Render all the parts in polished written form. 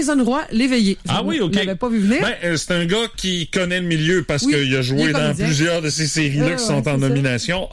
Jason Roy, l'éveillé. Ah oui, OK. Je l'avais pas vu venir. C'est un gars qui connaît le milieu parce qu'il a joué dans plusieurs de ces séries-là qui sont en nomination.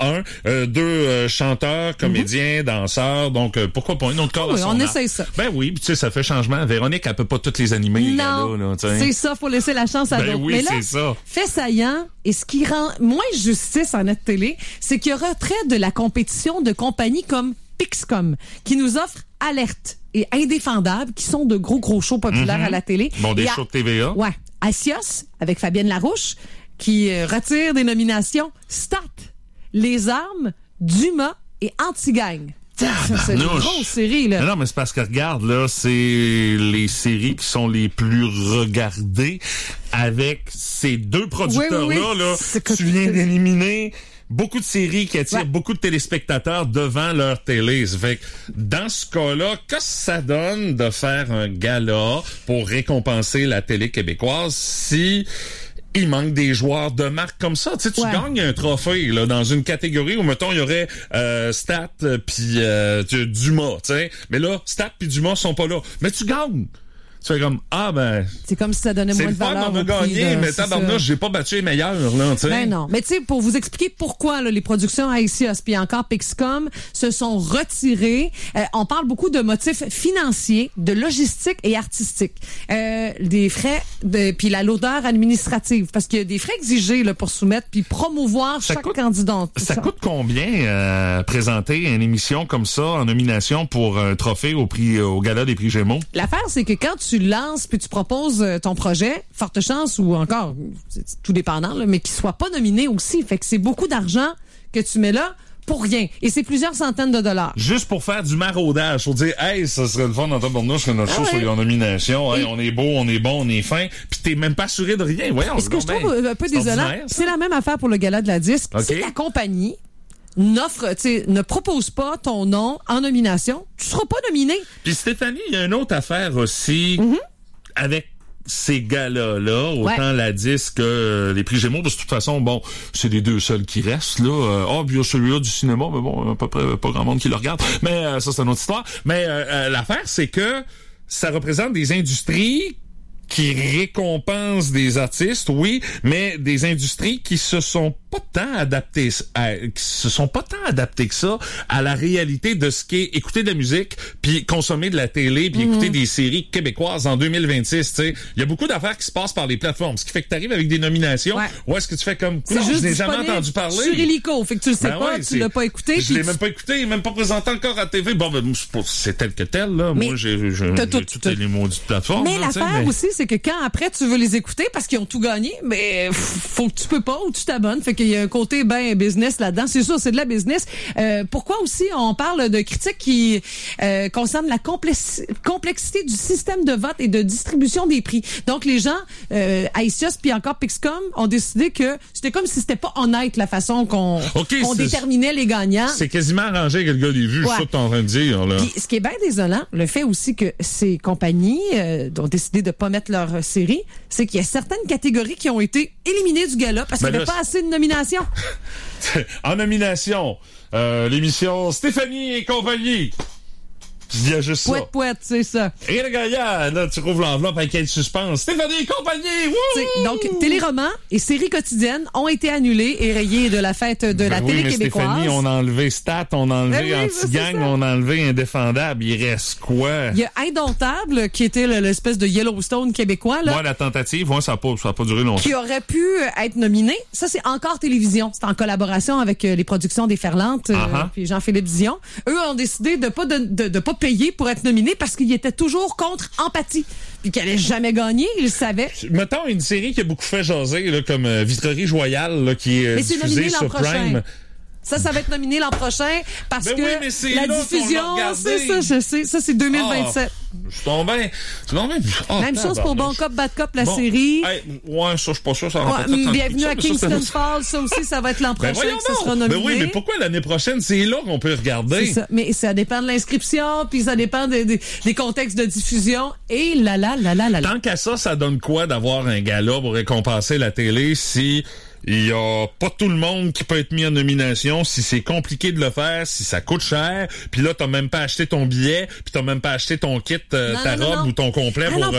Deux chanteurs, comédiens, danseurs. Donc, pourquoi pas un autre corps à son on arc. essaye ça. Ben oui, tu sais, ça fait changement. Véronique, elle peut pas toutes les animer, les gars-là. Là, c'est ça, faut laisser la chance à d'autres. Oui, mais là, c'est ça. fait saillant, et ce qui rend moins justice en notre télé, c'est qu'il y a retrait de la compétition de compagnies comme Pixcom, qui nous offre Alerte et Indéfendable, qui sont de gros shows populaires à la télé. Bon, des shows de TVA. Ouais. Asios, avec Fabienne Larouche, qui retire des nominations Stat, Les Armes, Dumas et Anti-Gang. C'est une grosse série, là. Non, mais c'est parce que, regarde, là, c'est les séries qui sont les plus regardées avec ces deux producteurs-là, là. Tu viens d'éliminer beaucoup de séries qui attirent beaucoup de téléspectateurs devant leur télé. Ça fait que dans ce cas-là, qu'est-ce que ça donne de faire un gala pour récompenser la télé québécoise si il manque des joueurs de marque comme ça? Tu sais, tu gagnes un trophée là dans une catégorie où, mettons, il y aurait Stat puis Dumas, tu sais. Mais là, Stat puis Dumas sont pas là. Mais tu gagnes. Tu fais comme, c'est comme si ça donnait moins de valeur. C'est le fun, on a gagné, mais tabarnouche, j'ai pas battu les meilleurs, là, tu sais. Ben non. Mais tu sais, pour vous expliquer pourquoi, là, les productions Axios puis encore Pixcom se sont retirées, on parle beaucoup de motifs financiers, de logistique et artistique. Des frais, puis la lourdeur administrative. Parce qu'il y a des frais exigés, là, pour soumettre puis promouvoir chaque candidat. Ça coûte combien, présenter une émission comme ça en nomination pour un trophée au gala des prix Gémeaux? L'affaire, c'est que quand tu lances puis tu proposes ton projet, forte chance ou encore, c'est tout dépendant, là, mais qu'il soit pas nominé aussi. Fait que c'est beaucoup d'argent que tu mets là pour rien. Et c'est plusieurs centaines de dollars. Juste pour faire du maraudage. Pour dire, hey, ça serait le fun dans ta bournouche que notre show soit en nomination. Hey, on est beau, on est bon, on est fin. Puis t'es même pas assuré de rien. Voyons. Ce que je trouve un peu désolant, c'est la même affaire pour le gala de la disque. Si ta compagnie ne propose pas ton nom en nomination, tu seras pas nominé. Puis Stéphanie, il y a une autre affaire aussi avec ces gars-là, autant la disque que les prix Gémeaux, parce que de toute façon, bon, c'est les deux seuls qui restent, là. Puis il y a celui-là du cinéma, mais bon, à peu près pas grand monde qui le regarde. Mais ça, c'est une autre histoire. Mais l'affaire, c'est que ça représente des industries qui récompensent des artistes, oui, mais des industries qui se sont pas tant adaptées que ça à la réalité de ce qu'est écouter de la musique, puis consommer de la télé, puis écouter des séries québécoises en 2026, tu sais. Il y a beaucoup d'affaires qui se passent par les plateformes, ce qui fait que t'arrives avec des nominations, ou est-ce que tu fais comme, c'est juste je n'ai jamais entendu parler. Sur Illico, fait que tu le sais pas, tu l'as pas écouté. Je l'ai même pas écouté, même pas présenté encore à TV. Bon, ben, c'est tel que tel, là. Mais moi, j'ai toutes les maudites plateformes. Mais l'affaire aussi, c'est que quand après tu veux les écouter parce qu'ils ont tout gagné, mais faut que tu peux pas ou tu t'abonnes. Fait qu'il y a un côté ben business là-dedans. C'est sûr, c'est de la business. Pourquoi aussi on parle de critiques qui concernent la complexité du système de vote et de distribution des prix. Donc les gens, Axios puis encore Pixcom ont décidé que c'était comme si c'était pas honnête la façon qu'on déterminait les gagnants. C'est quasiment arrangé avec le gars des vues, c'est ça que t'es en train de dire, là. Puis, ce qui est bien désolant, le fait aussi que ces compagnies ont décidé de pas mettre leur série, c'est qu'il y a certaines catégories qui ont été éliminées du gala parce qu'il n'y avait pas assez de nominations. En nomination, l'émission Stéphanie et compagnie. Il y a juste ça. Pouette, c'est ça. Et le gagnant, là, tu rouvres l'enveloppe avec quel suspense. Stéphanie et compagnie! Wouh! Donc, téléromans et séries quotidiennes ont été annulés et rayés de la fête de la télé québécoise. Stéphanie, on a enlevé Stat, on a enlevé Anti-Gang, on a enlevé Indéfendable. Il reste quoi? Il y a Indomptable, qui était l'espèce de Yellowstone québécois, là. Moi, la tentative, ça n'a pas duré longtemps. Qui aurait pu être nominé. Ça, c'est Encore Télévision. C'est en collaboration avec les productions des Ferlantes, puis Jean-Philippe Dion. Eux ont décidé de pas payer pour être nominé parce qu'il était toujours contre Empathie. Puis qu'il allait jamais gagner, il le savait. Mettons une série qui a beaucoup fait jaser, là, comme Vitrerie Joyale, là, qui est diffusée sur Prime. Ça va être nominé l'an prochain parce que la diffusion, c'est ça, je sais. Ça, c'est 2027. Je suis tombé. Même chose pour Bon Cop, Bad Cop, la série. Ça, je suis pas sûr. Ça va pas Bienvenue à Kingston Falls. Ça aussi, ça va être l'an prochain que ça sera nominé. Ben oui, mais pourquoi l'année prochaine? C'est là qu'on peut regarder. C'est ça. Mais ça dépend de l'inscription, puis ça dépend des contextes de diffusion. Et là. Tant qu'à ça donne quoi d'avoir un gala pour récompenser la télé si il y a pas tout le monde qui peut être mis en nomination, si c'est compliqué de le faire, si ça coûte cher, puis là t'as même pas acheté ton billet, puis t'as même pas acheté ton kit, ta robe ou ton complet pour